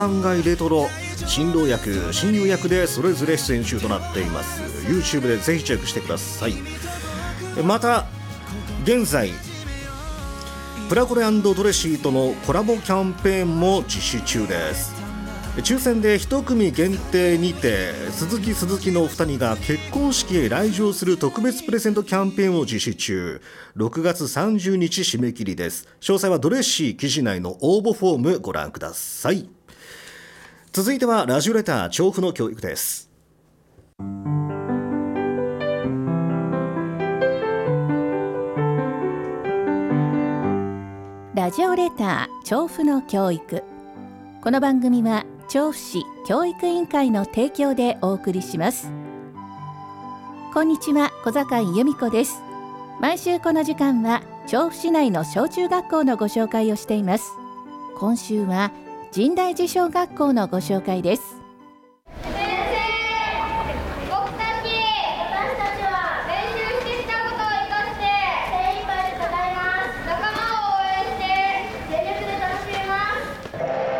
案外レトロ、新郎役親友役でそれぞれ出演中となっています。 YouTube でぜひチェックしてください。また現在プラコレ&ドレシーとのコラボキャンペーンも実施中です。抽選で1組限定にて鈴木のお二人が結婚式へ来場する特別プレゼントキャンペーンを実施中。6月30日締め切りです。詳細はドレッシー記事内の応募フォームご覧ください。続いてはラジオレター調布の教育です。 ラジオレター調布の教育。この番組は調布市教育委員会の提供でお送りします。こんにちは、小坂井由美子です。毎週この時間は調布市内の小中学校のご紹介をしています。今週は神代寺小学校のご紹介です。